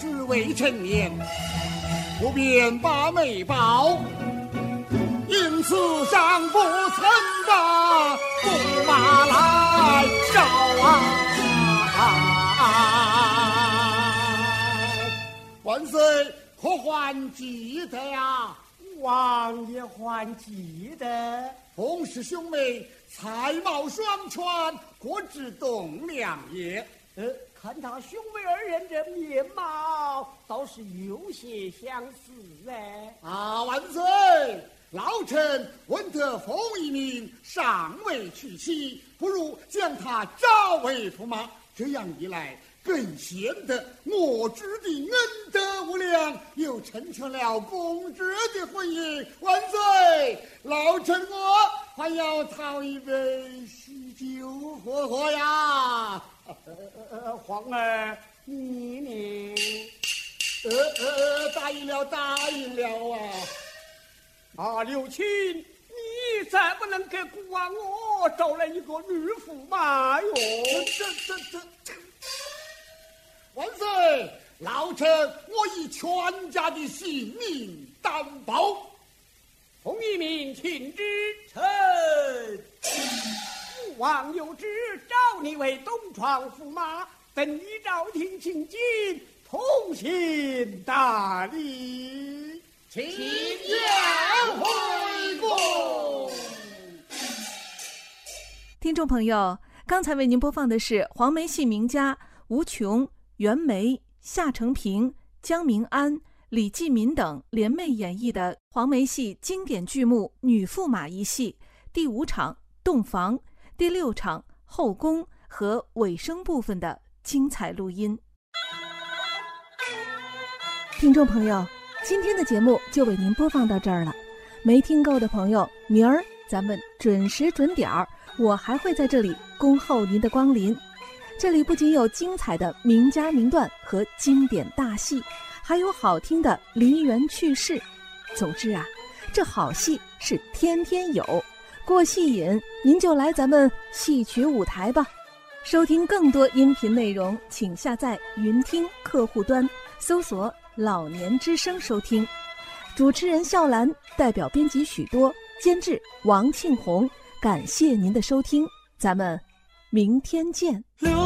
只未成年，不便把媒报，因此上不曾把驸马来召万岁，可还记得呀？ 王爷还记得， 同是兄妹，才貌双全，国之栋梁也。 看他兄妹二人这面貌，倒是有些相似哎。 万岁！老臣闻得封一名尚未娶妻，不如将他招为驸马，这样一来，更显得我之的恩德无量，又成全了公主的婚姻。万岁！老臣我还要讨一杯喜酒喝喝呀！ 皇儿，你答应了啊！ 刘钦，你再不能给孤王我找来一个女驸马哟！ 这，万岁！老臣我以全家的性命担保。 洪一鸣，请之。父王有旨，召你为东床驸马，等你朝廷请进，同行大礼。 请将回宫。 听众朋友，刚才为您播放的是黄梅戏名家吴琼、袁枚、夏承平、江明安、李继民等联袂演绎的黄梅戏经典剧目《女驸马》一戏第5场洞房、第6场后宫和尾声部分的精彩录音。听众朋友，今天的节目就为您播放到这儿了。没听够的朋友，明儿咱们准时准点儿，我还会在这里恭候您的光临。这里不仅有精彩的名家名段和经典大戏，还有好听的梨园趣事。总之啊，这好戏是天天有。过戏瘾，您就来咱们戏曲舞台吧。收听更多音频内容，请下载云听客户端，搜索老年之声收听。主持人笑兰，代表编辑许多，监制王庆红，感谢您的收听，咱们明天见。